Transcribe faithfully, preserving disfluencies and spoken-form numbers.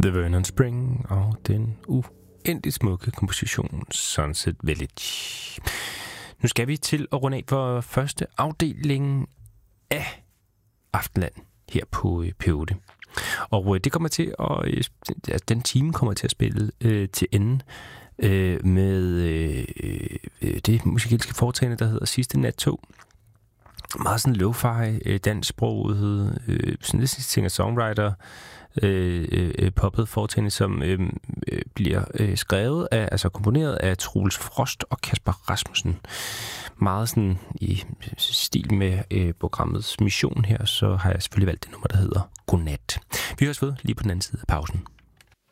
The Vernon Spring og den uendeligt smukke komposition Sunset Village. Nu skal vi til at runde af for første afdeling af Aftenland her på P otte. Og det kommer til at, altså den time kommer til at spille øh, til ende øh, med øh, øh, det musikalske foretagende, der hedder Sidste Nattog. Meget sådan lo-fi, øh, dansksproget, øh, sådan lidt singer-songwriter, øh, øh, poppet foretagende, som øh, øh, bliver øh, skrevet af, altså komponeret af Troels Frost og Kasper Rasmussen. Meget sådan i stil med øh, programmets mission her, så har jeg selvfølgelig valgt det nummer, der hedder Godnat. Vi høres ved lige på den anden side af pausen.